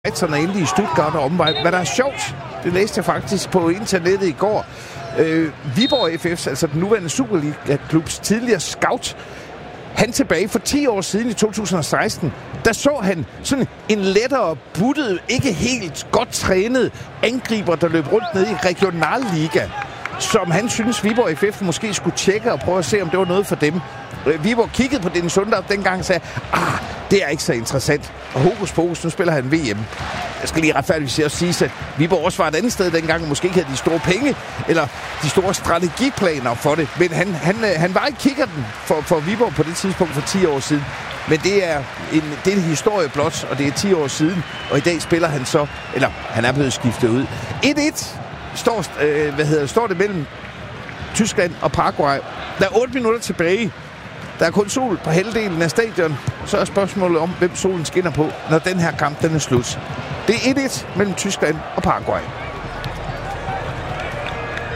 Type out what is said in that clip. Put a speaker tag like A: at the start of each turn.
A: Schweizerne endelig i Stuttgart og omvej. Hvad der er sjovt, det læste jeg faktisk på internettet i går. Viborg FF's, altså den nuværende Superliga-klubs tidligere scout, han tilbage for 10 år siden i 2016, der så han sådan en lettere buttet, ikke helt godt trænet angriber, der løb rundt ned i Regionalliga, som han synes Viborg FF måske skulle tjekke og prøve at se, om det var noget for dem. Viborg kiggede på Dennis Sundorf dengang og sagde, det er ikke så interessant. Og hokus pokus, nu spiller han VM. Jeg skal lige retfærdigt sige, at Viborg også var et andet sted dengang, og måske ikke havde de store penge, eller de store strategiplaner for det. Men han var i kikkerten for Viborg på det tidspunkt for 10 år siden. Men det er en historie blot, og det er 10 år siden. Og i dag spiller han så, eller han er blevet skiftet ud. 1-1 står det mellem Tyskland og Paraguay. Der er 8 minutter tilbage. Der er kun sol på halvdelen af stadion. Så er spørgsmålet om, hvem solen skinner på, når den her kamp den er slut. Det er 1-1 mellem Tyskland og Paraguay.